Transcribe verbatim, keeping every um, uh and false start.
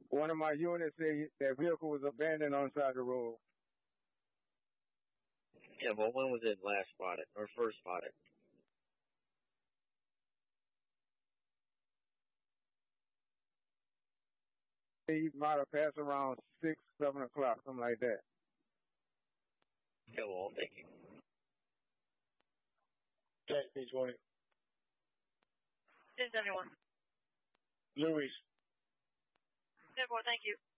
One of my units said that vehicle was abandoned on the side of the road. Yeah, well, when was it last spotted, or first spotted? He might have passed around six, seven o'clock, something like that. Yeah, well, thank you. Test B twenty. ten seventy-one. Louis. ten four, thank you.